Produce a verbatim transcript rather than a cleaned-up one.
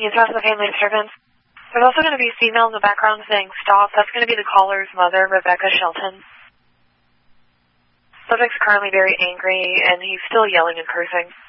Can you talk to the family servants? There's also going to be a female in the background saying stop. That's going to be the caller's mother, Rebecca Shelton. Subject's currently very angry, and he's still yelling and cursing.